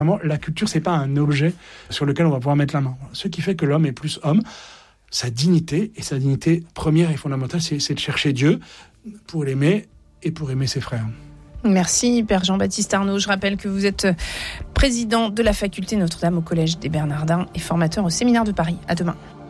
Vraiment, la culture, c'est pas un objet sur lequel on va pouvoir mettre la main. Ce qui fait que l'homme est plus homme, sa dignité, et sa dignité première et fondamentale, c'est de chercher Dieu pour l'aimer et pour aimer ses frères. Merci Père Jean-Baptiste Arnaud. Je rappelle que vous êtes président de la faculté Notre-Dame au Collège des Bernardins et formateur au Séminaire de Paris. À demain.